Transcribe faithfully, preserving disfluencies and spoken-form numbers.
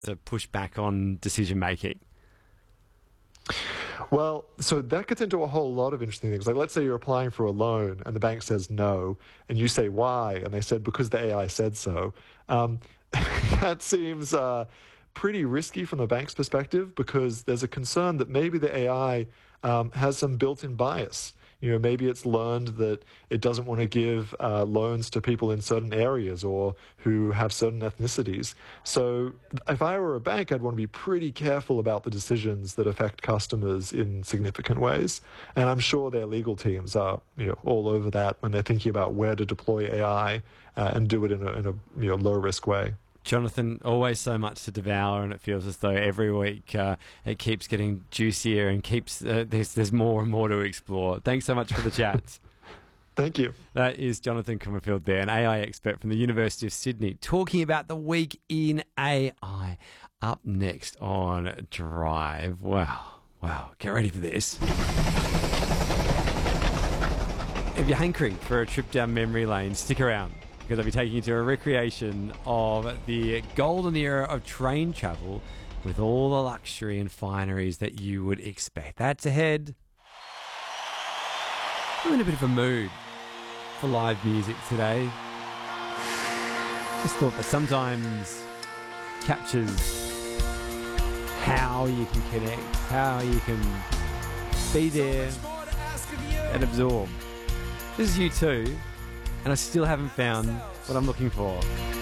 to push back on decision making? Well, so that gets into a whole lot of interesting things. Like, let's say you're applying for a loan and the bank says no, and you say why, and they said because the A I said so. Um, that seems uh, pretty risky from the bank's perspective, because there's a concern that maybe the A I um, has some built-in bias. You know, maybe it's learned that it doesn't want to give uh, loans to people in certain areas or who have certain ethnicities. So if I were a bank, I'd want to be pretty careful about the decisions that affect customers in significant ways. And I'm sure their legal teams are, you know, all over that when they're thinking about where to deploy A I uh, and do it in a, in a you know, low-risk way. Jonathan, always so much to devour, and it feels as though every week uh, it keeps getting juicier and keeps uh, there's there's more and more to explore. Thanks so much for the chat. Thank you. That is Jonathan Comerfield there, an A I expert from the University of Sydney, talking about the week in A I. Up next on Drive. Wow, wow, get ready for this. If you're hankering for a trip down memory lane, stick around, because I'll be taking you to a recreation of the golden era of train travel with all the luxury and fineries that you would expect. That's ahead. I'm in a bit of a mood for live music today. Just thought that sometimes captures how you can connect, how you can be there and absorb. This is U two, and I still haven't found what I'm looking for.